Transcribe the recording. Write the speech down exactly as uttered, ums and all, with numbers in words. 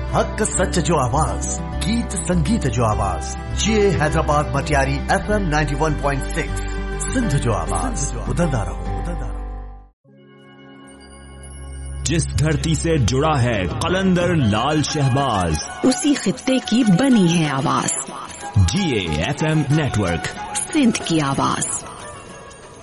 हक सच जो आवाज, गीत संगीत जो आवाज, ये Hyderabad Matiari F M ninety one point six Sindh जो आवाज, उधरदा रहो उधरदा रहो। जिस धरती से जुड़ा है कलंदर लाल शहबाज, उसी खित्ते की बनी है आवाज। जी A F M network, Sindh की आवाज।